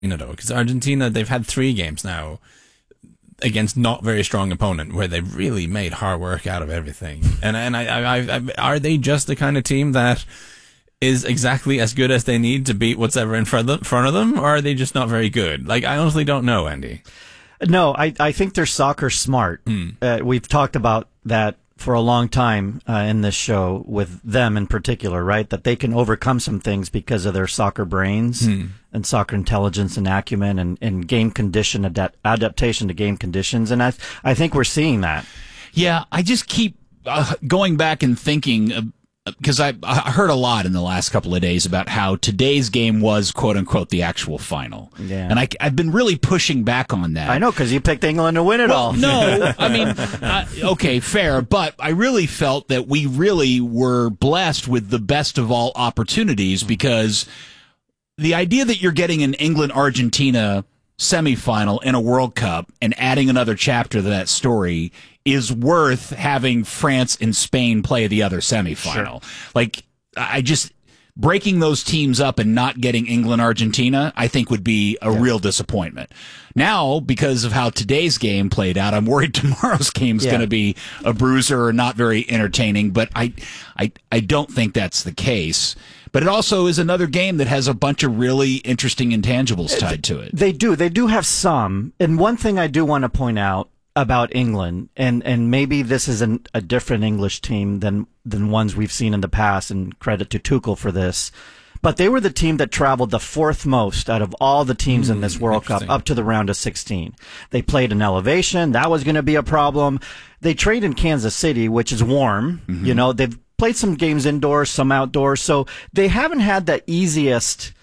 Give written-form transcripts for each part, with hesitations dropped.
though, because Argentina, they've had 3 games now against not very strong opponent where they've really made hard work out of everything. And are they just the kind of team that is exactly as good as they need to beat what's ever in front of them, or are they just not very good? Like, I honestly don't know, Andy. No, I think they're soccer smart. We've talked about that for a long time in this show with them in particular, right? That they can overcome some things because of their soccer brains and soccer intelligence and acumen and game condition adaptation to game conditions. And I think we're seeing that. Yeah, I just keep going back and thinking, because I heard a lot in the last couple of days about how today's game was, quote unquote, the actual final. Yeah. And I've been really pushing back on that. I know, because you picked England to win it all. No, I mean, okay, fair. But I really felt that we really were blessed with the best of all opportunities, because the idea that you're getting an England-Argentina semifinal in a World Cup and adding another chapter to that story is worth having France and Spain play the other semifinal. Sure. Like, I just, breaking those teams up and not getting England-Argentina, I think would be a real disappointment. Now, because of how today's game played out, I'm worried tomorrow's game's going to be a bruiser or not very entertaining, but I don't think that's the case. But it also is another game that has a bunch of really interesting intangibles tied to it. They do have some. And one thing I do want to point out about England, and maybe this is a different English team than ones we've seen in the past, and credit to Tuchel for this, but they were the team that traveled the 4th most out of all the teams in this World Cup up to the round of 16. They played in elevation. That was going to be a problem. They trained in Kansas City, which is warm. You know, they've played some games indoors, some outdoors, so they haven't had the easiest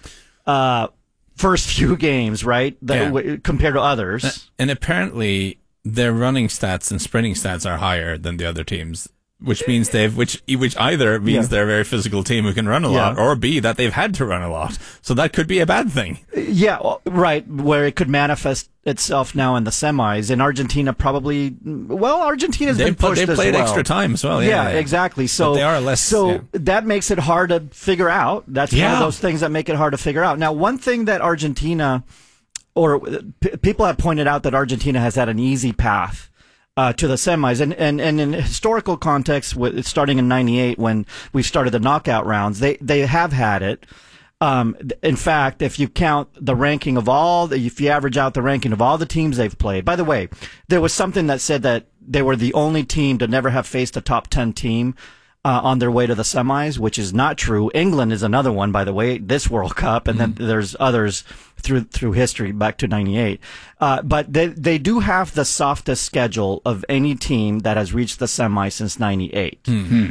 first few games, right, compared to others. And apparently their running stats and sprinting stats are higher than the other teams, which means which either means they're a very physical team who can run a lot, or B, that they've had to run a lot. So that could be a bad thing. Yeah, right, where it could manifest itself now in the semis. And Argentina Argentina's been pushed as well. They played extra time as well. Yeah, exactly. So but they are less. So that makes it hard to figure out. That's one of those things that make it hard to figure out. Now, one thing that Argentina, or people have pointed out, that Argentina has had an easy path to the semis, and in historical context, starting in '98 when we started the knockout rounds, they have had it. In fact, if you count the ranking of if you average out the ranking of all the teams they've played. By the way, there was something that said that they were the only team to never have faced a top 10 team on their way to the semis, which is not true. England is another one, by the way, this World Cup, and then there's others through history back to '98. But they do have the softest schedule of any team that has reached the semis since '98.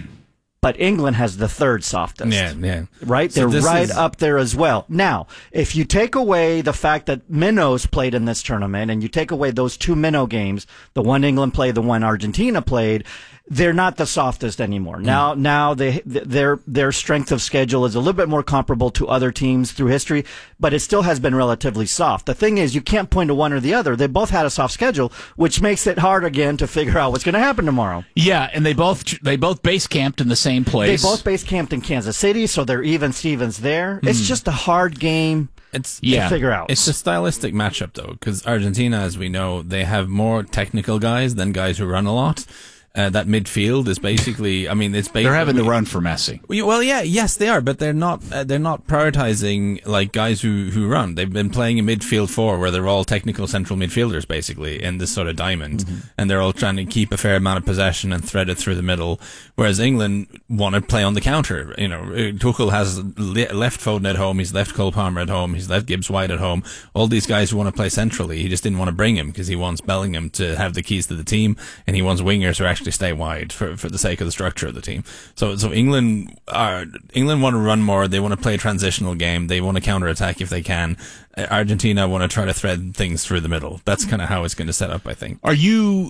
But England has the 3rd softest. Yeah. Right? So they're up there as well. Now, if you take away the fact that minnows played in this tournament, and you take away those 2 minnow games, the one England played, the one Argentina played, they're not the softest anymore. Now their strength of schedule is a little bit more comparable to other teams through history, but it still has been relatively soft. The thing is, you can't point to one or the other. They both had a soft schedule, which makes it hard again to figure out what's going to happen tomorrow. Yeah, and they both base camped in the same place. They both base camped in Kansas City, so they're even Stevens there. It's just a hard game to figure out. It's a stylistic matchup, though, because Argentina, as we know, they have more technical guys than guys who run a lot. That midfield is basically, they're having to run for Messi. Well, yes, they are, but they're not prioritizing like guys who run. They've been playing a midfield 4 where they're all technical central midfielders basically in this sort of diamond, and they're all trying to keep a fair amount of possession and thread it through the middle. Whereas England want to play on the counter. You know, Tuchel has left Foden at home, he's left Cole Palmer at home, he's left Gibbs White at home. All these guys who want to play centrally, he just didn't want to bring him because he wants Bellingham to have the keys to the team, and he wants wingers who actually stay wide for the sake of the structure of the team. So England want to run more. They want to play a transitional game. They want to counter-attack if they can. Argentina want to try to thread things through the middle. That's kind of how it's going to set up, I think. Have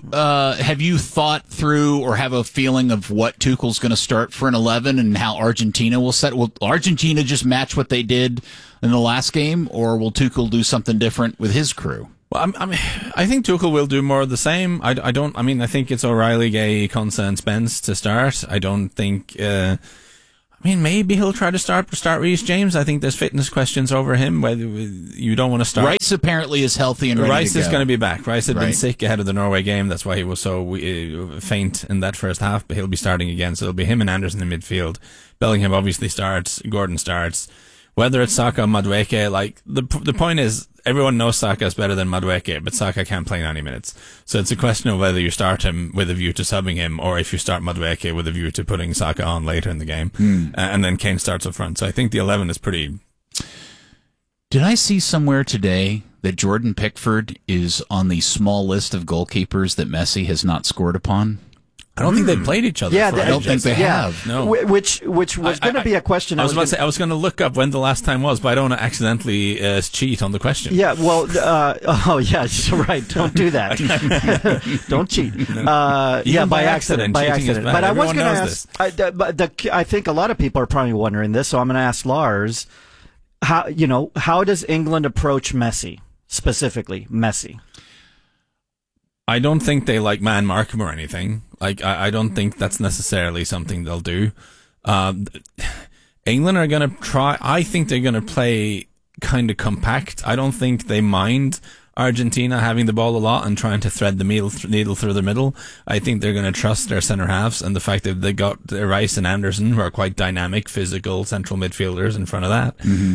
you thought through or have a feeling of what Tuchel's going to start for an 11 and how Argentina will set? Will Argentina just match what they did in the last game, or will Tuchel do something different with his crew? Well, I think Tuchel will do more of the same. I think it's O'Reilly, Gay, Konsa, and Spence to start. I don't think, I mean, maybe he'll try to start Reece James. I think there's fitness questions over him, whether you don't want to start. Rice apparently is healthy and ready Rice to go. is going to be back. Rice had been sick ahead of the Norway game. That's why he was so faint in that first half, but he'll be starting again. So it'll be him and Anderson in midfield. Bellingham obviously starts. Gordon starts. Whether it's Saka or Madueke, like, the point is, everyone knows Saka is better than Madueke, but Saka can't play 90 minutes. So it's a question of whether you start him with a view to subbing him, or if you start Madueke with a view to putting Saka on later in the game. And then Kane starts up front. So I think the 11 is pretty... Did I see somewhere today that Jordan Pickford is on the small list of goalkeepers that Messi has not scored upon? I don't think they played each other. Yeah, for I don't think they Yeah. have. No. Which was going to be a question. I was going to look up when the last time was, but I don't want to accidentally cheat on the question. Yeah, well, oh yeah, you're right. Don't do that. Don't cheat. Yeah, by accident. By Cheating is accident. bad. But I was Everyone going to knows ask. I think a lot of people are probably wondering this, so I'm going to ask Lars. How does England approach Messi specifically? Messi. I don't think they like man mark him or anything. Like, I don't think that's necessarily something they'll do. England are going to try. I think they're going to play kind of compact. I don't think they mind Argentina having the ball a lot and trying to thread the needle through the middle. I think they're going to trust their centre halves and the fact that they got Rice and Anderson, who are quite dynamic, physical central midfielders in front of that,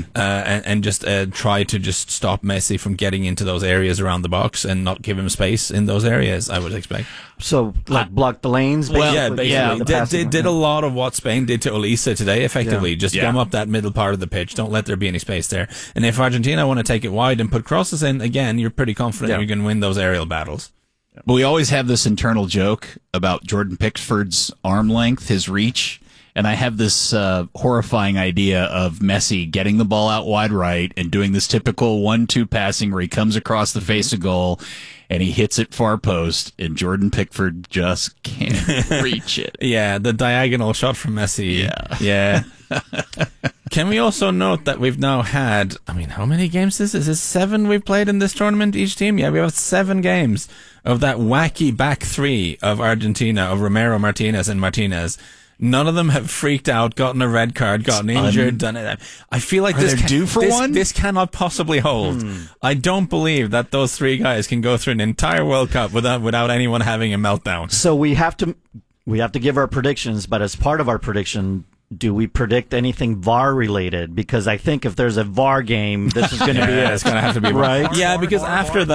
and just try to just stop Messi from getting into those areas around the box and not give him space in those areas, I would expect. So, like, block the lanes? Basically. Basically. Did a lot of what Spain did to Olisa today, effectively. Yeah. Just gum up that middle part of the pitch. Don't let there be any space there. And if Argentina want to take it wide and put crosses in, again, you're pretty confident you're going to win those aerial battles. But we always have this internal joke about Jordan Pickford's arm length, his reach. And I have this horrifying idea of Messi getting the ball out wide right and doing this typical 1-2 passing where he comes across the face of goal and he hits it far post, and Jordan Pickford just can't reach it. Yeah, the diagonal shot from Messi. Yeah. Can we also note that we've now had, I mean, how many games is this? Is this 7 we've played in this tournament, each team? Yeah, we have 7 games of that wacky back three of Argentina, of Romero, Martinez, and Martinez. None of them have freaked out, gotten a red card, gotten injured, done it. I feel like this cannot possibly hold. I don't believe that those 3 guys can go through an entire World Cup without anyone having a meltdown. So we have to give our predictions, but as part of our prediction, do we predict anything VAR related? Because I think if there's a VAR game, this is going to be it. It's going to have to be right. Yeah, because after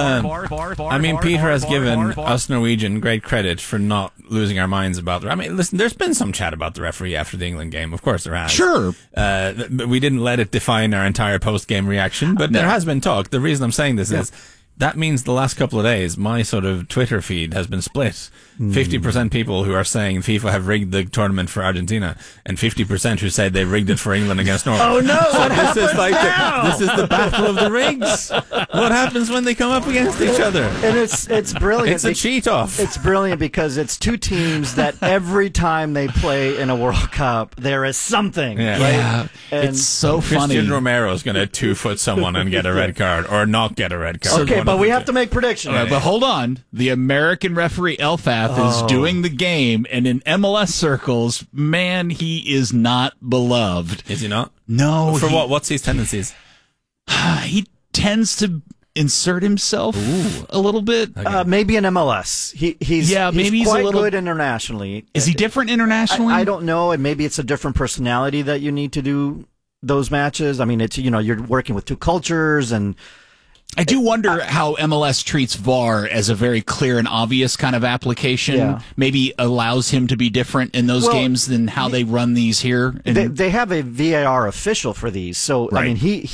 Peter has given us Norwegian great credit for not losing our minds about I mean, listen, there's been some chat about the referee after the England game. Of course there has. Sure. But we didn't let it define our entire post-game reaction, but there has been talk. The reason I'm saying this is that means the last couple of days, my sort of Twitter feed has been split. 50% people who are saying FIFA have rigged the tournament for Argentina, and 50% who say they rigged it for England against Norway. Oh no! So this is like this is the battle of the rigs. What happens when they come up against each other? And it's brilliant. It's a cheat off. It's brilliant because it's 2 teams that every time they play in a World Cup, there is something. Yeah. Right? Yeah. And It's so funny. Christian Romero is going to 2-foot someone and get a red card, or not get a red card. Okay, but we have to make predictions. But hold on. The American referee Elfath is doing the game, and in MLS circles, man, he is not beloved. Is he not? No. For what? What's his tendencies? He tends to insert himself a little bit. Maybe in MLS. He's maybe he's quite a little good internationally. Is he different internationally? I don't know, and maybe it's a different personality that you need to do those matches. I mean, it's you're working with 2 cultures, and I do wonder how MLS treats VAR as a very clear and obvious kind of application. Yeah. Maybe allows him to be different in those games than how they run these here. They have a VAR official for these, so Right. I mean,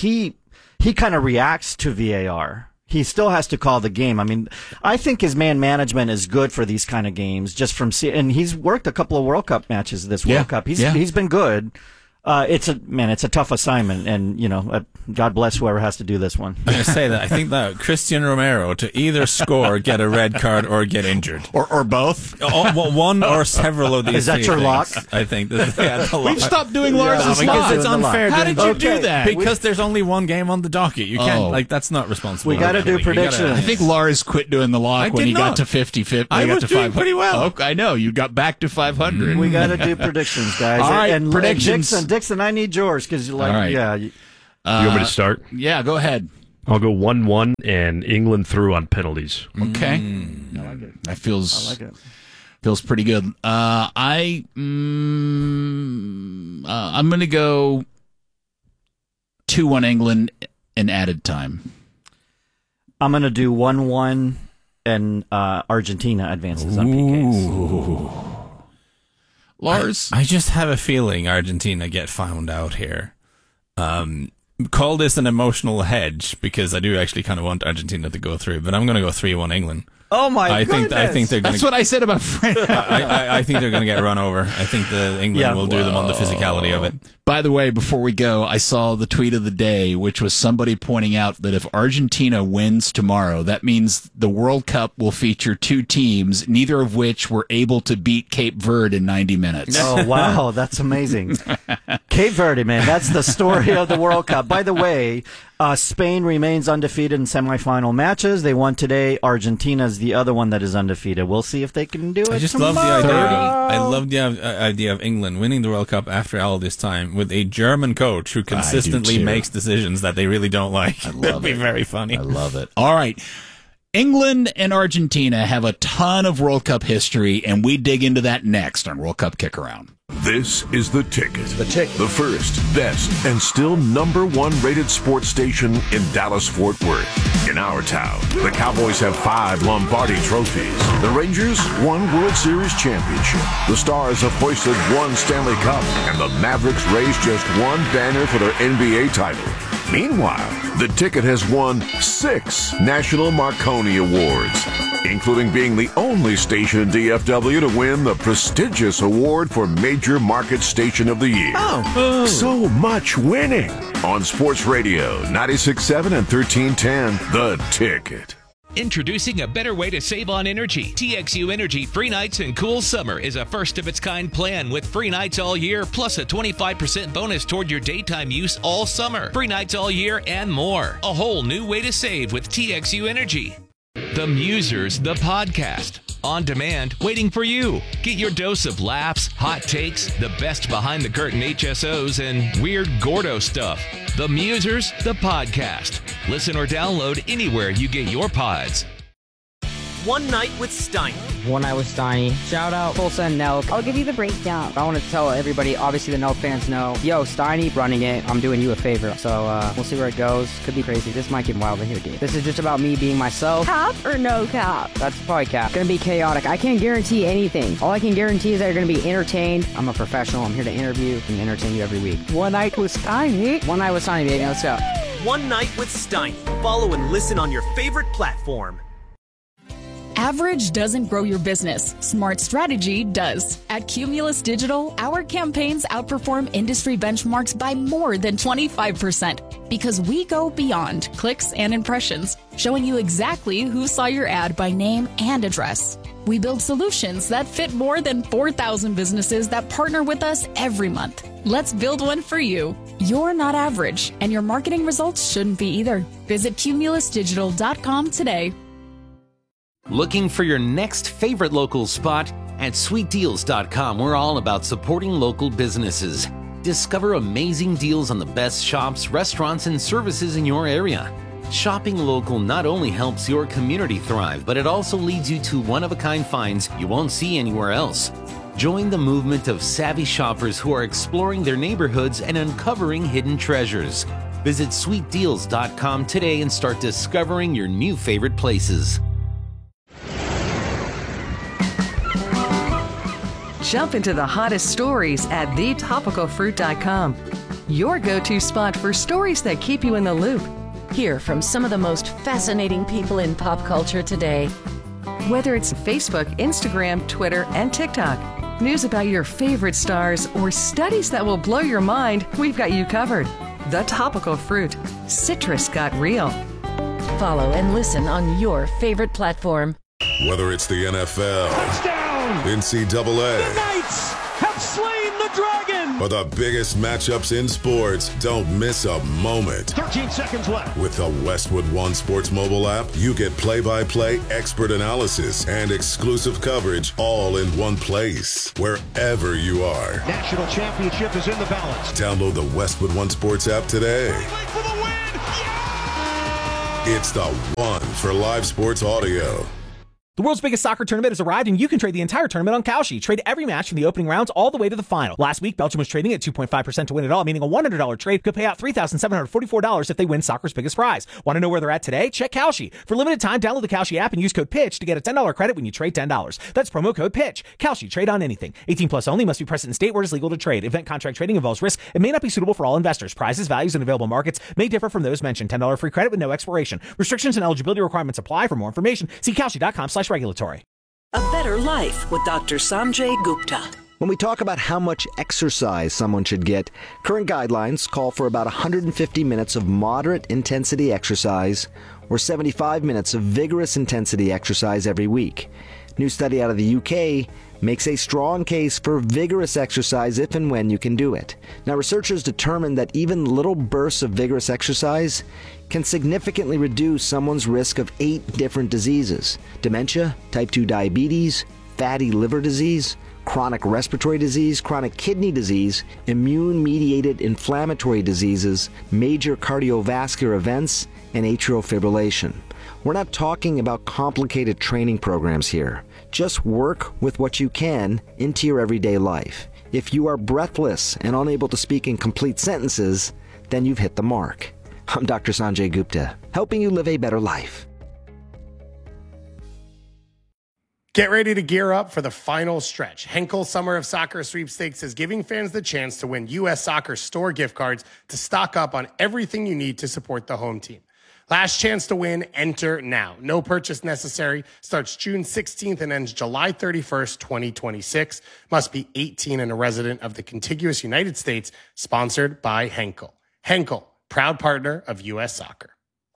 he kind of reacts to VAR. He still has to call the game. I mean, I think his man management is good for these kind of games, just from and he's worked a couple of World Cup matches this World Cup. He's been good. It's a tough assignment, and God bless whoever has to do this one. I'm going to say that I think that Christian Romero to either score, get a red card, or get injured, or both. One or several of these. Is that your lock? I think the lock. We've stopped doing Lars' because lock. it's unfair. How did you do that? Because there's only one game on the docket. You can't that's not responsible. We got to do predictions. I think Lars quit doing the lock when he got to 50-50. I was doing pretty well. Oh, I know. You got back to 500. We got to do predictions, guys. All right, and predictions. Dixon, I need yours because All right. You want me to start? Yeah, go ahead. I'll go 1-1 and England through on penalties. Okay. I like it. That feels. I like it. Feels pretty good. I'm going to go 2-1 England in added time. I'm going to do 1-1 and Argentina advances on PKs. Lars? I just have a feeling Argentina get found out here. Call this an emotional hedge because I do actually kind of want Argentina to go through, but I'm going to go 3-1 England. Oh my goodness! I think they're. That's what I said about France. I think they're going to get run over. I think England will do them on the physicality of it. By the way, before we go, I saw the tweet of the day, which was somebody pointing out that if Argentina wins tomorrow, that means the World Cup will feature two teams, neither of which were able to beat Cape Verde in 90 minutes. Oh, wow. That's amazing. Cape Verde, man. That's the story of the World Cup. By the way, Spain remains undefeated in semifinal matches. They won today. Argentina's the other one that is undefeated. We'll see if they can do it. I just tomorrow. love the idea. I love the idea of England winning the World Cup after all this time with a German coach who consistently makes decisions that they really don't like. That'd be very funny. I love it. All right. England and Argentina have a ton of World Cup history, and we dig into that next on World Cup Kick Around. This is The Ticket. The Ticket. The first, best, and still #1 rated sports station in Dallas-Fort Worth. In our town, the Cowboys have 5 Lombardi trophies. The Rangers, 1 World Series championship. The Stars have hoisted 1 Stanley Cup. And the Mavericks raised just 1 banner for their NBA title. Meanwhile, The Ticket has won 6 National Marconi Awards, including being the only station in DFW to win the prestigious award for Major Market Station of the Year. Oh. So much winning. On Sports Radio, 96.7 and 1310, The Ticket. Introducing a better way to save on energy. TXU Energy Free Nights and Cool Summer is a first-of-its-kind plan with free nights all year, plus a 25% bonus toward your daytime use all summer. Free nights all year and more. A whole new way to save with TXU Energy. The Musers, the podcast. On demand, waiting for you. Get your dose of laughs, hot takes, the best behind-the-curtain HSOs, and weird Gordo stuff. The Musers, the podcast. Listen or download anywhere you get your pods. One Night with Steiny. One Night with Steiny. Shout out Tulsa and Nelk. I'll give you the breakdown. I want to tell everybody, obviously the Nelk fans know, yo, Steiny running it, I'm doing you a favor. So we'll see where it goes. Could be crazy. This might get wild in here, dude. This is just about me being myself. Cap or no cap? That's probably cap. Gonna be chaotic. I can't guarantee anything. All I can guarantee is that you're gonna be entertained. I'm a professional. I'm here to interview and entertain you every week. One Night with Steiny. One Night with Steiny, baby. Let's go. One Night with Steiny. Follow and listen on your favorite platform. Average doesn't grow your business. Smart strategy does. At Cumulus Digital, our campaigns outperform industry benchmarks by more than 25% because we go beyond clicks and impressions, showing you exactly who saw your ad by name and address. We build solutions that fit more than 4,000 businesses that partner with us every month. Let's build one for you. You're not average, and your marketing results shouldn't be either. Visit cumulusdigital.com today. Looking for your next favorite local spot? At sweetdeals.com, we're all about supporting local businesses. Discover amazing deals on the best shops, restaurants, and services in your area. Shopping local not only helps your community thrive, but it also leads you to one-of-a-kind finds you won't see anywhere else. Join the movement of savvy shoppers who are exploring their neighborhoods and uncovering hidden treasures. Visit sweetdeals.com today and start discovering your new favorite places. Jump into the hottest stories at thetopicalfruit.com. Your go-to spot for stories that keep you in the loop. Hear from some of the most fascinating people in pop culture today. Whether it's Facebook, Instagram, Twitter, and TikTok. news about your favorite stars, or studies that will blow your mind, we've got you covered. The Topical Fruit. Citrus got real. Follow and listen on your favorite platform. Whether it's the NFL, touchdown, NCAA, the Knights have slain the dragon, or the biggest matchups in sports, don't miss a moment. 13 seconds left. With the Westwood One Sports mobile app, you get play-by-play, expert analysis, and exclusive coverage all in one place, wherever you are. National championship is in the balance. Download the Westwood One Sports app today. For the win! Yeah! It's the one for live sports audio. The world's biggest soccer tournament has arrived, and you can trade the entire tournament on Kalshi. Trade every match from the opening rounds all the way to the final. Last week, Belgium was trading at 2.5% to win it all, meaning a $100 trade could pay out $3,744 if they win soccer's biggest prize. Want to know where they're at today? Check Kalshi. For limited time, download the Kalshi app and use code PITCH to get a $10 credit when you trade $10. That's promo code PITCH. Kalshi. Trade on anything. 18 plus only. Must be present in state where it is legal to trade. Event contract trading involves risk. It may not be suitable for all investors. Prizes, values, and available markets may differ from those mentioned. $10 free credit with no expiration. Restrictions and eligibility requirements apply. For more information, see Kalshi.com/regulatory. A Better Life with Dr. Sanjay Gupta. When we talk about how much exercise someone should get, current guidelines call for about 150 minutes of moderate intensity exercise or 75 minutes of vigorous intensity exercise every week. New study out of the UK makes a strong case for vigorous exercise if and when you can do it. Now, researchers determined that even little bursts of vigorous exercise can significantly reduce someone's risk of 8 different diseases: dementia, type 2 diabetes, fatty liver disease, chronic respiratory disease, chronic kidney disease, immune-mediated inflammatory diseases, major cardiovascular events, and atrial fibrillation. We're not talking about complicated training programs here. Just work with what you can into your everyday life. If you are breathless and unable to speak in complete sentences, then you've hit the mark. I'm Dr. Sanjay Gupta, helping you live a better life. Get ready to gear up for the final stretch. Henkel Summer of Soccer Sweepstakes is giving fans the chance to win U.S. Soccer store gift cards to stock up on everything you need to support the home team. Last chance to win, enter now. No purchase necessary. Starts June 16th and ends July 31st, 2026. Must be 18 and a resident of the contiguous United States. Sponsored by Henkel. Henkel, proud partner of U.S. Soccer.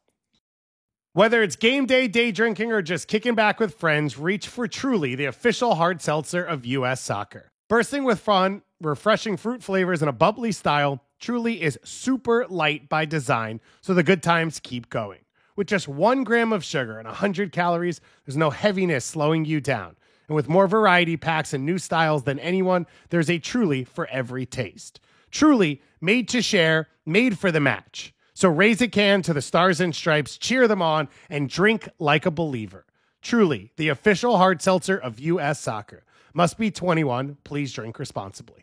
Whether it's game day, day drinking, or just kicking back with friends, reach for Truly, the official hard seltzer of U.S. Soccer. Bursting with fun, refreshing fruit flavors, and a bubbly style, Truly is super light by design, so the good times keep going. With just 1 gram of sugar and 100 calories, there's no heaviness slowing you down. And with more variety packs and new styles than anyone, there's a Truly for every taste. Truly, made to share, made for the match. So raise a can to the Stars and Stripes, cheer them on, and drink like a believer. Truly, the official hard seltzer of U.S. Soccer. Must be 21. Please drink responsibly.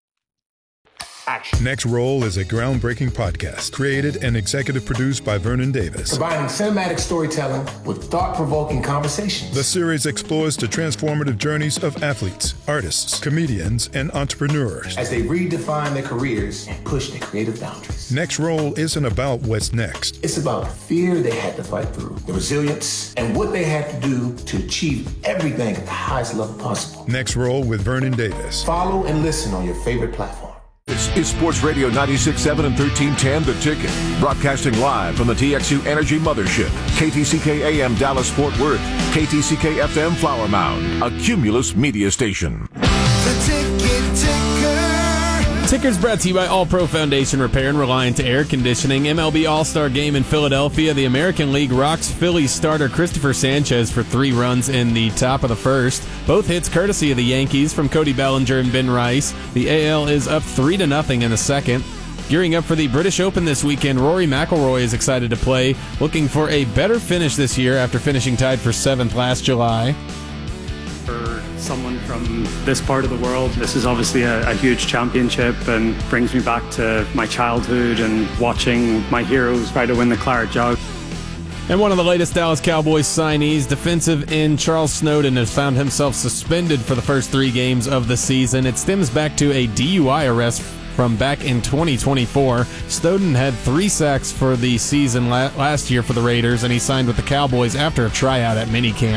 Action. Next Roll is a groundbreaking podcast created and executive produced by Vernon Davis. Combining cinematic storytelling with thought-provoking conversations. The series explores the transformative journeys of athletes, artists, comedians, and entrepreneurs as they redefine their careers and push their creative boundaries. Next Roll isn't about what's next. It's about the fear they had to fight through, the resilience, and what they had to do to achieve everything at the highest level possible. Next Roll with Vernon Davis. Follow and listen on your favorite platform. This is Sports Radio 96.7 and 1310 The Ticket. Broadcasting live from the TXU Energy Mothership. KTCK AM Dallas-Fort Worth. KTCK FM Flower Mound. A Cumulus media station. The Ticket Ticker. Ticker's brought to you by All Pro Foundation Repair and Reliant Air Conditioning. MLB All-Star Game in Philadelphia. The American League rocks Phillies starter Christopher Sanchez for 3 runs in the top of the first. Both hits courtesy of the Yankees from Cody Bellinger and Ben Rice. The AL is up 3-0 in the second. Gearing up for the British Open this weekend, Rory McIlroy is excited to play, looking for a better finish this year after finishing tied for 7th last July. For someone from this part of the world, this is obviously a huge championship and brings me back to my childhood and watching my heroes try to win the Claret Jug. And one of the latest Dallas Cowboys signees, defensive end Charles Snowden, has found himself suspended for the first 3 games of the season. It stems back to a DUI arrest from back in 2024. Snowden had 3 sacks for the season last year for the Raiders, and he signed with the Cowboys after a tryout at minicamp.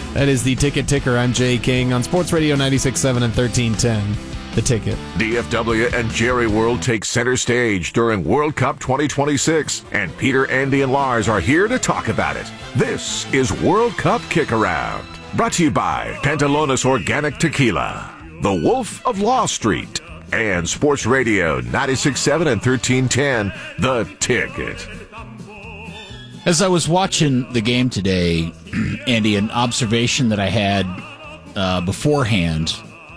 That is the Ticket Ticker. I'm Jay King on Sports Radio 96.7 and 1310. The Ticket. DFW and Jerry World take center stage during World Cup 2026, and Peter, Andy, and Lars are here to talk about it. This is World Cup Kick Around, brought to you by Pantalones Organic Tequila, The Wolf of Law Street, and Sports Radio 96.7 and 1310, The Ticket. As I was watching the game today, Andy, an observation that I had beforehand,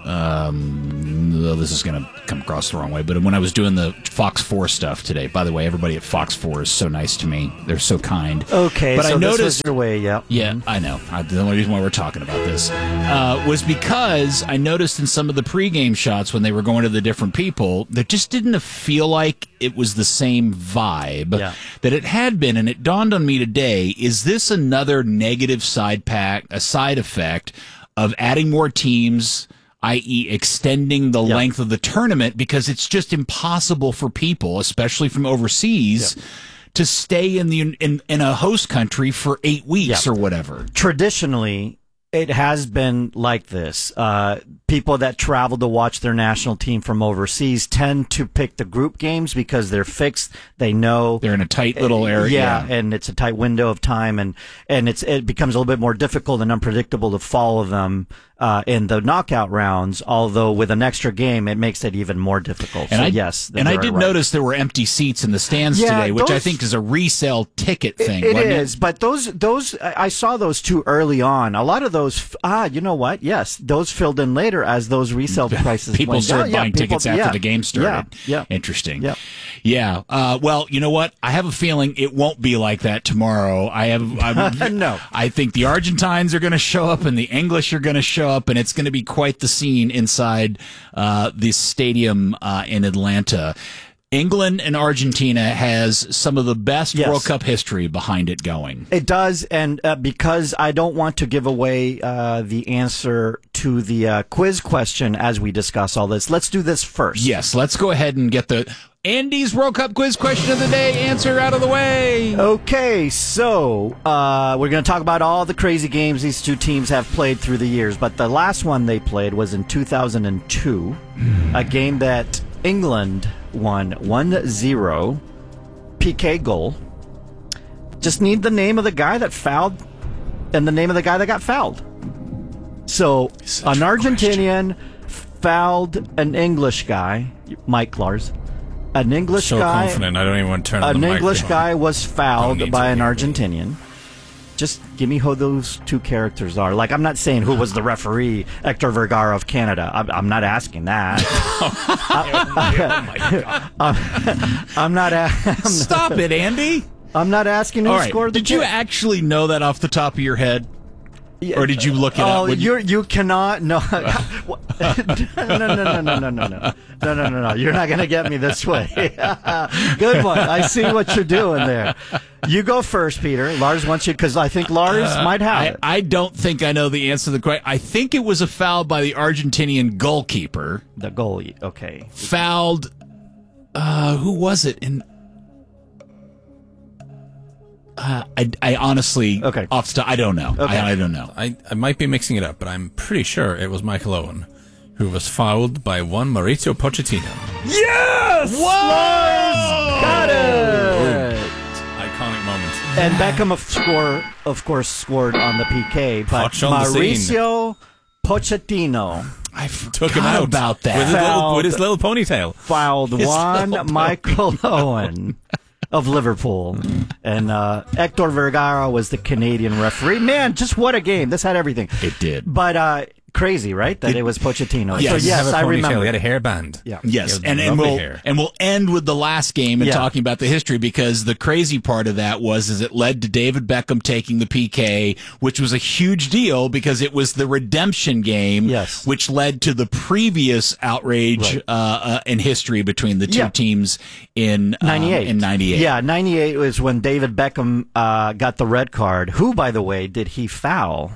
this is going to come across the wrong way, but when I was doing the Fox 4 stuff today, by the way, everybody at Fox 4 is so nice to me. They're so kind. Okay, but so I noticed, this was your way, yeah. Yeah, I know. The only reason why we're talking about this was because I noticed in some of the pregame shots when they were going to the different people, there just didn't feel like it was the same vibe that it had been, and it dawned on me today, is this another negative side effect of adding more teams, i.e. extending the length of the tournament, because it's just impossible for people, especially from overseas, to stay in a host country for 8 weeks or whatever. Traditionally, it has been like this. People that travel to watch their national team from overseas tend to pick the group games because they're fixed. They know they're in a tight little area. Yeah, and it's a tight window of time, and it becomes a little bit more difficult and unpredictable to follow them in the knockout rounds. Although with an extra game, it makes it even more difficult. And I did notice there were empty seats in the stands today, which I think is a resale ticket thing. It is, but those I saw those too early on. A lot of those, you know what? Yes, those filled in later as those resale prices. People started buying tickets after the game started. Yeah. Interesting. Yeah. Well, you know what? I have a feeling it won't be like that tomorrow. No. I think the Argentines are going to show up and the English are going to show up, and it's going to be quite the scene inside this stadium in Atlanta. England and Argentina has some of the best World Cup history behind it going. It does, and because I don't want to give away the answer to the quiz question as we discuss all this, let's do this first. Yes, let's go ahead and get the Andy's World Cup quiz question of the day answer out of the way. Okay, so we're going to talk about all the crazy games these two teams have played through the years, but the last one they played was in 2002, a game that England won 1-0, PK goal. Just need the name of the guy that fouled and the name of the guy that got fouled. So an Argentinian fouled an English guy, Mike Lars. An English guy. Confident, I don't even want to turn on the An microphone. English guy was fouled by an Argentinian. Just give me who those two characters are. Like, I'm not saying who was the referee, Hector Vergara of Canada. I'm not asking that. I'm not. Stop it, Andy. I'm not asking who scored the Did you actually know that off the top of your head? Or did you look it up? Oh, you cannot. No. No. You're not going to get me this way. Good one. I see what you're doing there. You go first, Peter. Lars wants you, because I think Lars might have it. I don't think I know the answer to the question. I think it was a foul by the Argentinian goalkeeper. The goalie, okay. Fouled, who was it? I honestly, off the top, I don't know. Okay. I don't know. I might be mixing it up, but I'm pretty sure it was Michael Owen who was fouled by one Mauricio Pochettino. Yes! Lars got it! Iconic moment. And Beckham, of course, scored on the PK, but Mauricio Pochettino. I took him out about that with his little ponytail. Fouled one Michael Owen of Liverpool, and Hector Vergara was the Canadian referee. Man, just what a game! This had everything. It did, but crazy, right? That it was Pochettino. Yes, so yes, I remember. He had a hairband. Yeah. Yes, and we'll end with the last game and talking about the history, because the crazy part of that is it led to David Beckham taking the PK, which was a huge deal because it was the redemption game, which led to the previous outrage in history between the two teams in 98. In 98, yeah, 98 was when David Beckham got the red card. Who, by the way, did he foul?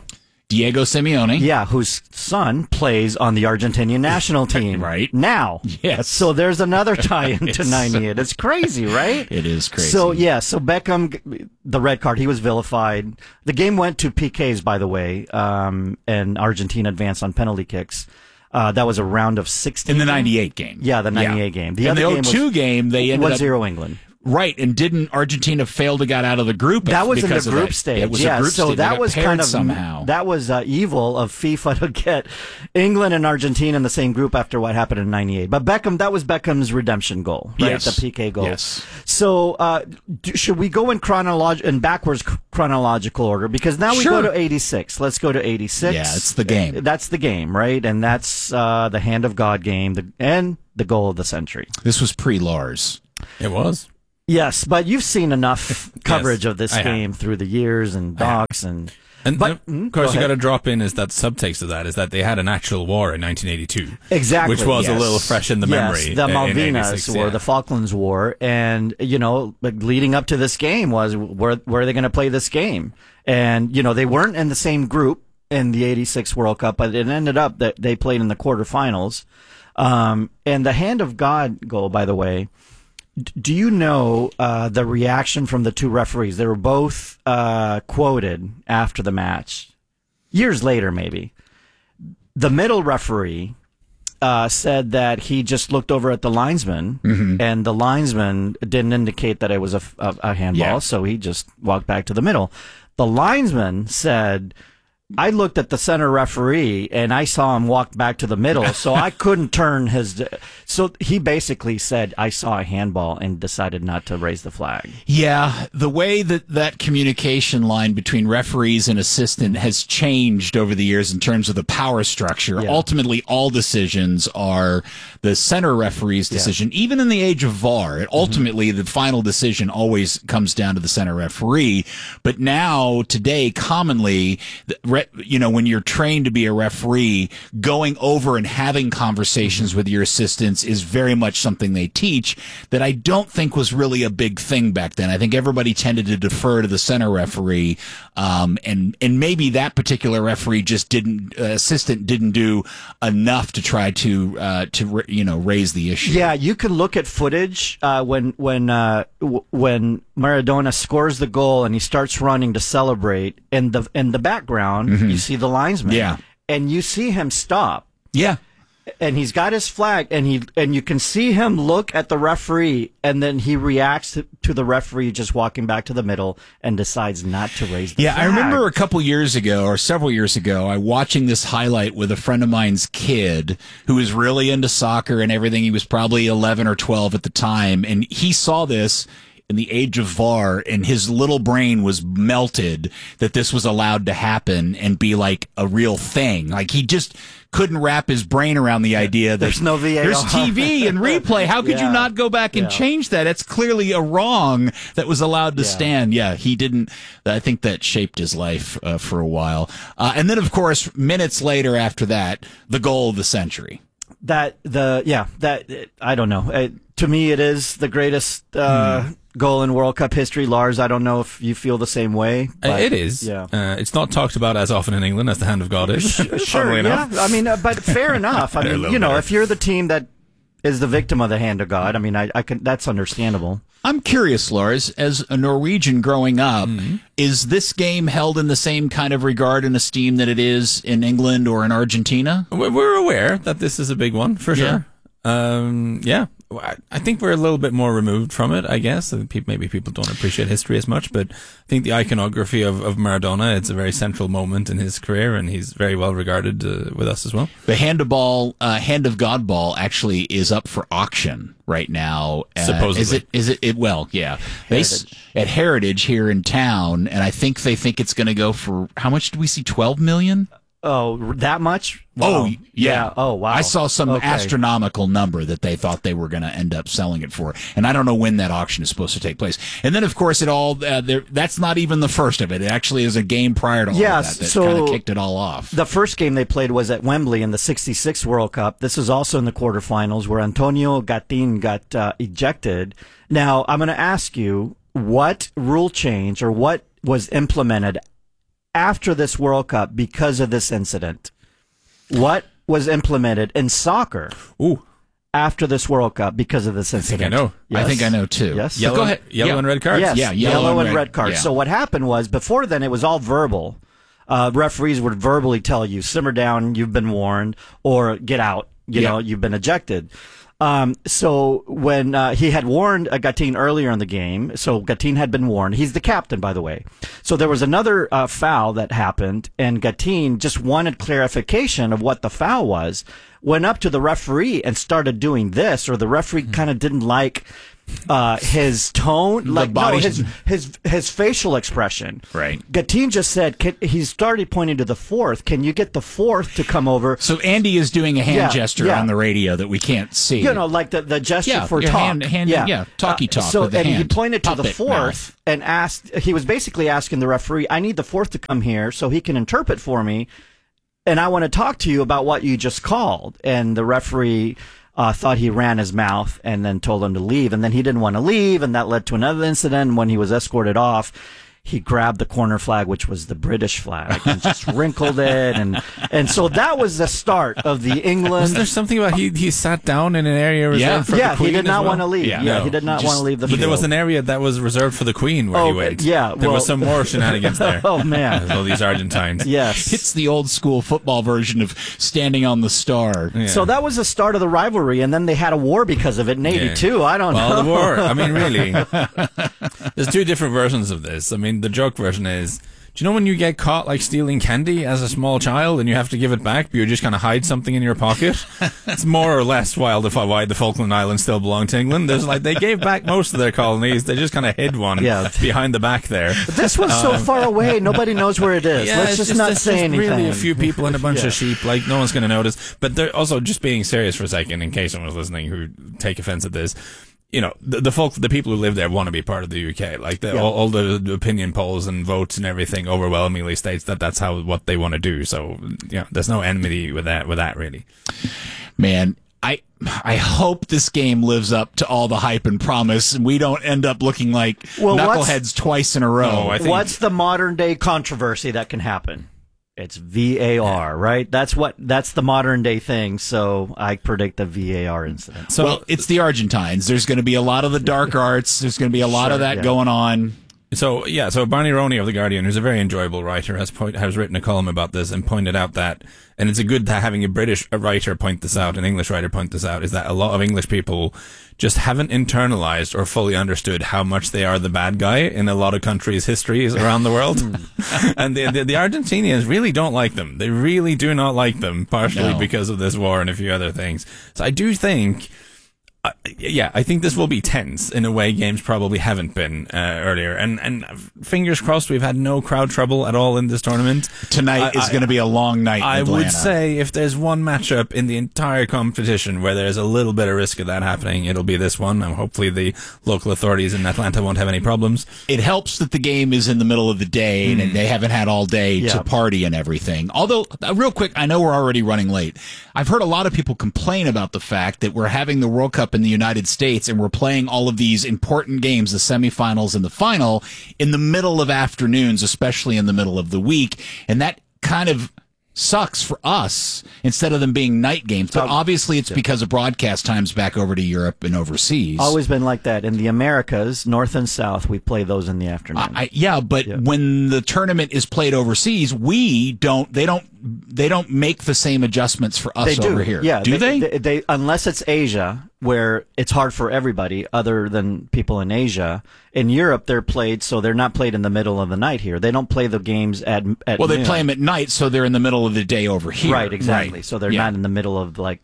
Diego Simeone. Yeah, whose son plays on the Argentinian national team right now. Yes. So there's another tie-in to 98. It's crazy, right? It is crazy. So Beckham, the red card, he was vilified. The game went to PKs, by the way, and Argentina advanced on penalty kicks. That was a round of 16. In the 98 game. Yeah, the 98 game. The other game 02 game, they ended up 1-0 England. Right, and didn't Argentina fail to get out of the group? That was in the group stage. It was a group so stage. that was kind of somehow. That was evil of FIFA to get England and Argentina in the same group after what happened in '98. But that was Beckham's redemption goal, right? Yes. The PK goal. Yes. So should we go in backwards chronological order? Because now we go to '86. Let's go to '86. Yeah, it's the game. That's the game, right? And that's the Hand of God game, and the goal of the century. This was pre-Lars. It was. Yes, but you've seen enough coverage of this game through the years and docs and of course, you got to drop in is that subtext of that is that they had an actual war in 1982. Exactly. Which was a little fresh in the memory. The Malvinas War, the Falklands War. And, leading up to this game was where are they going to play this game? And, they weren't in the same group in the 86 World Cup, but it ended up that they played in the quarterfinals. And the Hand of God goal, by the way, do you know the reaction from the two referees? They were both quoted after the match, years later maybe. The middle referee said that he just looked over at the linesman, and the linesman didn't indicate that it was a handball, so he just walked back to the middle. The linesman said, I looked at the center referee and I saw him walk back to the middle, so I couldn't turn his. So he basically said, I saw a handball and decided not to raise the flag. Yeah, the way that communication line between referees and assistant has changed over the years in terms of the power structure. Yeah. Ultimately, all decisions are the center referee's decision. Yeah. Even in the age of VAR, ultimately the final decision always comes down to the center referee. But now, today, commonly, when you're trained to be a referee, going over and having conversations with your assistants is very much something they teach that I don't think was really a big thing back then. I think everybody tended to defer to the center referee, and maybe that particular referee just assistant didn't do enough to try to raise the issue. Yeah, you can look at footage when Maradona scores the goal and he starts running to celebrate. In the background, you see the linesman, and you see him stop. Yeah. And he's got his flag, and you can see him look at the referee, and then he reacts to the referee just walking back to the middle and decides not to raise the flag. I remember a couple years ago, or several years ago, I watching this highlight with a friend of mine's kid who was really into soccer and everything. He was probably 11 or 12 at the time, and he saw this in the age of VAR, and his little brain was melted that this was allowed to happen and be like a real thing. Like he just couldn't wrap his brain around the idea that there's no VAR. There's TV and replay. How could you not go back and change that? It's clearly a wrong that was allowed to stand. Yeah, he didn't. I think that shaped his life for a while. And then, of course, minutes later after that, the goal of the century. I don't know. To me, it is the greatest goal in World Cup history. Lars, I don't know if you feel the same way. But, it is. Yeah. It's not talked about as often in England as the Hand of God is. Sure, yeah. I mean, but fair enough. I mean, if you're the team that is the victim of the Hand of God, I mean, I can. That's understandable. I'm curious, Lars, as a Norwegian growing up, is this game held in the same kind of regard and esteem that it is in England or in Argentina? We're aware that this is a big one, for sure. I think we're a little bit more removed from it, I guess. Maybe people don't appreciate history as much, but I think the iconography of Maradona, it's a very central moment in his career, and he's very well regarded with us as well. The Hand of God ball actually is up for auction right now. Supposedly. Is it? Well, yeah. At Heritage here in town, and I think they think it's going to go for, how much did we see, 12 million? Oh, that much? Wow. Oh, yeah. Oh, wow. I saw some astronomical number that they thought they were going to end up selling it for. And I don't know when that auction is supposed to take place. And then, of course, that's not even the first of it. It actually is a game prior to all of that kind of kicked it all off. The first game they played was at Wembley in the 66 World Cup. This is also in the quarterfinals where Antonio Gattin got ejected. Now, I'm going to ask you, what rule change or what was implemented after this World Cup because of this incident. What was implemented in soccer after this World Cup because of this incident? I think I know. Yes. I think I know too. Yes. Yellow, Go ahead. Yellow and red cards? Yes. Yeah, yellow and red cards. yeah. So what happened was, before then, it was all verbal. Referees would verbally tell you, simmer down, you've been warned, or get out, you know, you've been ejected. So when he had warned Gattin earlier in the game, so Gattin had been warned. He's the captain, by the way. So there was another foul that happened, and Gattin just wanted clarification of what the foul was. Went up to the referee and started doing this, or the referee kind of didn't like his tone, like his facial expression. Right. Gattin just said, he started pointing to the fourth. Can you get the fourth to come over? So Andy is doing a hand gesture on the radio that we can't see. You know, like the gesture for your talk. Talky talk. So with the and hand. he pointed to the Puppet fourth mouth. and asked. He was basically asking the referee, "I need the fourth to come here so he can interpret for me, and I want to talk to you about what you just called." And the referee thought he ran his mouth and then told him to leave. And then he didn't want to leave, and that led to another incident. When he was escorted off, he grabbed the corner flag, which was the British flag, and just wrinkled it. And so that was the start of the England. Was there something about he sat down in an area reserved for the Queen? He did not want to leave. No. He did not want to leave the field. But there was an area that was reserved for the Queen where he went. Yeah. There was some more shenanigans there. Oh, man. All these Argentines. Yes. It's the old school football version of standing on the star. Yeah. So that was the start of the rivalry, and then they had a war because of it in 82. I don't know. Well, the war. I mean, really. There's two different versions of this. I mean, the joke version is, do you know when you get caught like stealing candy as a small child and you have to give it back, but you just kind of hide something in your pocket? It's more or less why the Falkland Islands still belong to England. There's like, they gave back most of their colonies. They just kind of hid one behind the back there. But this was so far away, nobody knows where it is. Yeah, Let's just not say anything. Really, a few people and a bunch of sheep. Like, no one's going to notice. But they're also, just being serious for a second, in case someone's listening who take offense at this. You know, the people who live there want to be part of the UK. Like, all the opinion polls and votes and everything overwhelmingly states that that's what they want to do. So, there's no enmity with that really. Man, I hope this game lives up to all the hype and promise, and we don't end up looking like knuckleheads twice in a row. What's the modern day controversy that can happen? It's VAR, right? That's the modern day thing. So I predict a VAR incident. Well, it's the Argentines. There's going to be a lot of the dark arts. There's going to be a lot of that going on. So Barney Roney of The Guardian, who's a very enjoyable writer, has written a column about this and pointed out that, and it's a good having a British writer point this out, an English writer point this out, is that a lot of English people just haven't internalized or fully understood how much they are the bad guy in a lot of countries' histories around the world. And the Argentinians really don't like them. They really do not like them, partially because of this war and a few other things. So I do think... I think this will be tense in a way games probably haven't been earlier. And fingers crossed we've had no crowd trouble at all in this tournament. Tonight is going to be a long night in Atlanta. I would say if there's one matchup in the entire competition where there's a little bit of risk of that happening, it'll be this one. And hopefully the local authorities in Atlanta won't have any problems. It helps that the game is in the middle of the day and they haven't had all day to party and everything. Although, real quick, I know we're already running late. I've heard a lot of people complain about the fact that we're having the World Cup in the United States and we're playing all of these important games, the semifinals and the final, in the middle of afternoons, especially in the middle of the week. And that kind of sucks for us instead of them being night games. But obviously it's because of broadcast times back over to Europe and overseas. Always been like that. In the Americas, North and South, we play those in the afternoon. When the tournament is played overseas, they don't make the same adjustments for us over here. Yeah, do they? They unless it's Asia, where it's hard for everybody other than people in Asia. In Europe, they're played, so they're not played in the middle of the night here. They don't play the games at well, they noon. play them at night, so they're in the middle of the day over here. Right, exactly. So they're not in the middle of okay.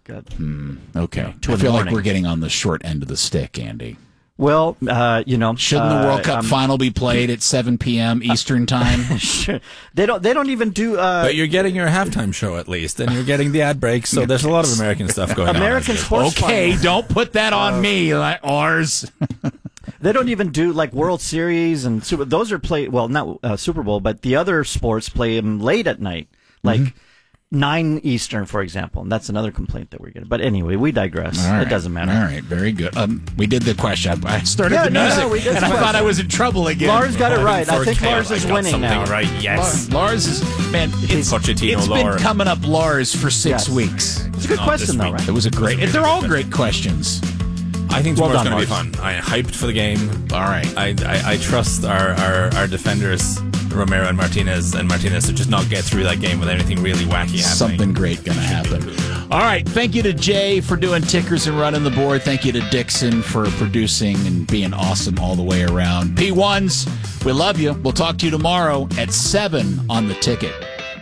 I feel like we're getting on the short end of the stick, Andy. Well, shouldn't the World Cup final be played at 7 p.m. Eastern time? Sure. They don't even do. But you're getting your halftime show at least, and you're getting the ad breaks. So there's a lot of American stuff going on. American sports. Okay, don't put that on me, like ours. They don't even do like World Series and those are played. Well, not Super Bowl, but the other sports play them late at night. Like 9 Eastern, for example. And that's another complaint that we're getting. But anyway, we digress. All right. It doesn't matter. All right, very good. We did the question. I started the music, we did and I thought I was in trouble again. Lars got it right. I think Lars is winning now. Right, yes. Lars is, man, it's been coming up Lars for 6 weeks. It's a good question, though, right? It was a great, they're all great questions. I think tomorrow's going to be Lars. fun. I hyped for the game. All right. I trust our defenders, Romero and Martinez, to just not get through that game with anything really wacky happening. Something great going to happen. All right. Thank you to Jay for doing tickers and running the board. Thank you to Dixon for producing and being awesome all the way around. P1s, we love you. We'll talk to you tomorrow at 7 on The Ticket.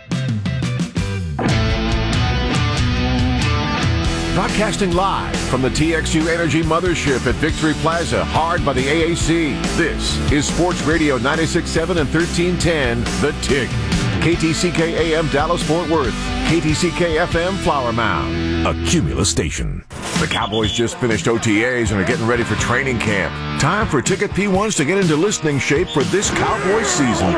Broadcasting live from the TXU Energy Mothership at Victory Plaza, hard by the AAC. This is Sports Radio 96.7 and 1310, The Tick. KTCK AM Dallas-Fort Worth, KTCK FM Flower Mound, a Cumulus station. The Cowboys just finished OTAs and are getting ready for training camp. Time for Ticket P1s to get into listening shape for this Cowboys season.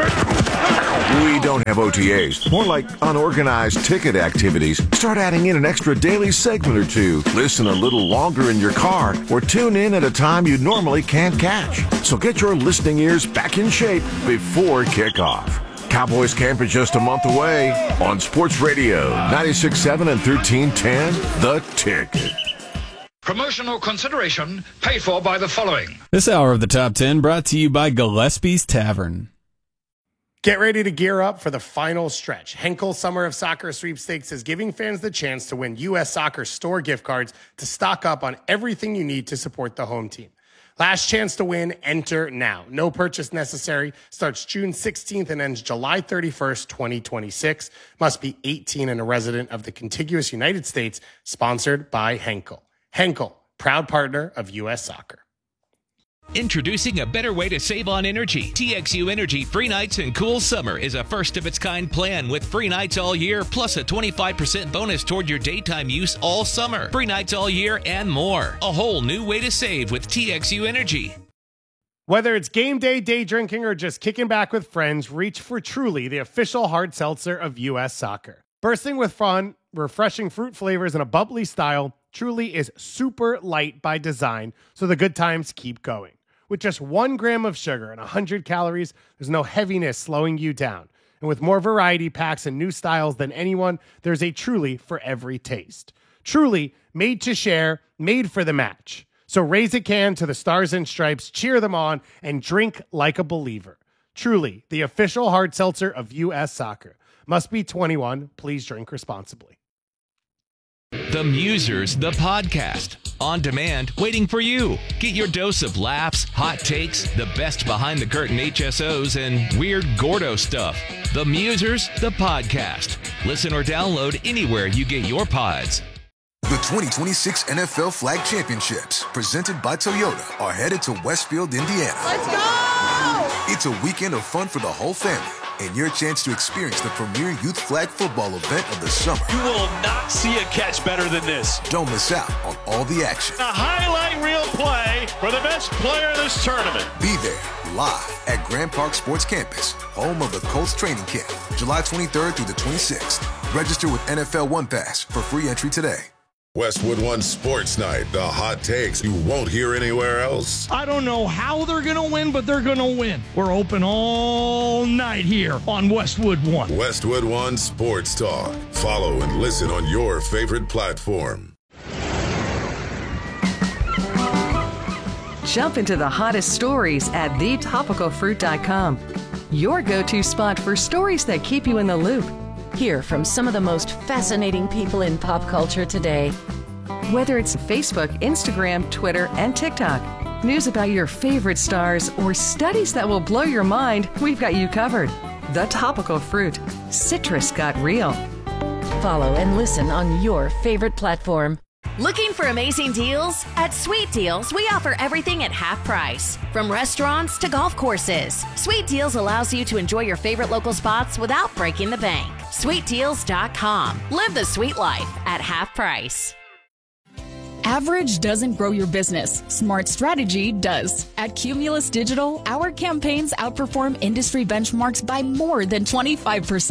We don't have OTAs, more like unorganized ticket activities. Start adding in an extra daily segment or two. Listen a little longer in your car or tune in at a time you normally can't catch. So get your listening ears back in shape before kickoff. Cowboys camp is just a month away on Sports Radio 96.7 and 1310, The Ticket. Promotional consideration paid for by the following. This hour of the Top 10 brought to you by Gillespie's Tavern. Get ready to gear up for the final stretch. Henkel Summer of Soccer Sweepstakes is giving fans the chance to win U.S. Soccer store gift cards to stock up on everything you need to support the home team. Last chance to win, enter now. No purchase necessary. Starts June 16th and ends July 31st, 2026. Must be 18 and a resident of the contiguous United States. Sponsored by Henkel. Henkel, proud partner of U.S. Soccer. Introducing a better way to save on energy. TXU Energy Free Nights and Cool Summer is a first-of-its-kind plan with free nights all year, plus a 25% bonus toward your daytime use all summer. Free nights all year and more. A whole new way to save with TXU Energy. Whether it's game day, day drinking, or just kicking back with friends, reach for Truly, the official hard seltzer of U.S. Soccer. Bursting with fun, refreshing fruit flavors, and a bubbly style, Truly is super light by design, so the good times keep going. With just 1 gram of sugar and 100 calories, there's no heaviness slowing you down. And with more variety packs and new styles than anyone, there's a Truly for every taste. Truly, made to share, made for the match. So raise a can to the Stars and Stripes, cheer them on, and drink like a believer. Truly, the official hard seltzer of U.S. Soccer. Must be 21. Please drink responsibly. The Musers, the podcast. On demand, waiting for you. Get your dose of laughs, hot takes, the best behind-the-curtain HSOs, and weird Gordo stuff. The Musers, the podcast. Listen or download anywhere you get your pods. The 2026 NFL Flag Championships, presented by Toyota, are headed to Westfield, Indiana. Let's go! It's a weekend of fun for the whole family, and your chance to experience the premier youth flag football event of the summer. You will not see a catch better than this. Don't miss out on all the action. A highlight reel play for the best player in this tournament. Be there live at Grand Park Sports Campus, home of the Colts training camp, July 23rd through the 26th. Register with NFL One Pass for free entry today. Westwood One Sports Night, the hot takes you won't hear anywhere else. I don't know how they're going to win, but they're going to win. We're open all night here on Westwood One. Westwood One Sports Talk. Follow and listen on your favorite platform. Jump into the hottest stories at thetopicalfruit.com. Your go-to spot for stories that keep you in the loop. Hear from some of the most fascinating people in pop culture today. Whether it's Facebook, Instagram, Twitter, and TikTok, news about your favorite stars, or studies that will blow your mind, we've got you covered. The Topical Fruit. Citrus got real. Follow and listen on your favorite platform. Looking for amazing deals? At Sweet Deals, we offer everything at half price. From restaurants to golf courses, Sweet Deals allows you to enjoy your favorite local spots without breaking the bank. SweetDeals.com. Live the sweet life at half price. Average doesn't grow your business. Smart strategy does. At Cumulus Digital, our campaigns outperform industry benchmarks by more than 25%.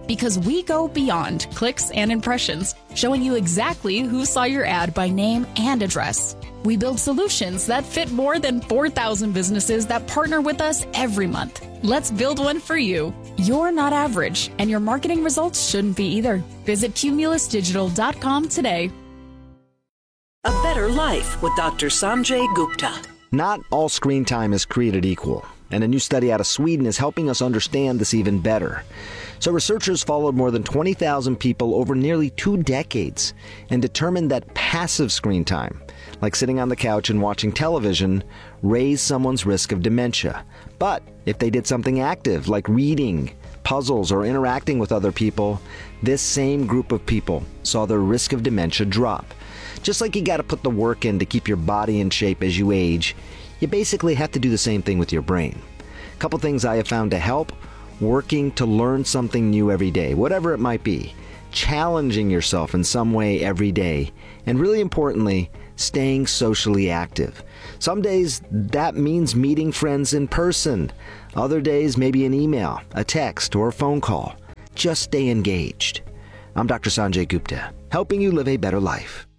Because we go beyond clicks and impressions, showing you exactly who saw your ad by name and address. We build solutions that fit more than 4,000 businesses that partner with us every month. Let's build one for you. You're not average, and your marketing results shouldn't be either. Visit cumulusdigital.com today. A Better Life with Dr. Sanjay Gupta. Not all screen time is created equal, and a new study out of Sweden is helping us understand this even better. So researchers followed more than 20,000 people over nearly 2 decades and determined that passive screen time, like sitting on the couch and watching television, raised someone's risk of dementia. But if they did something active, like reading, puzzles, or interacting with other people, this same group of people saw their risk of dementia drop. Just like you got to put the work in to keep your body in shape as you age, you basically have to do the same thing with your brain. A couple things I have found to help: working to learn something new every day, whatever it might be, challenging yourself in some way every day, and really importantly, staying socially active. Some days that means meeting friends in person. Other days maybe an email, a text, or a phone call. Just stay engaged. I'm Dr. Sanjay Gupta, helping you live a better life.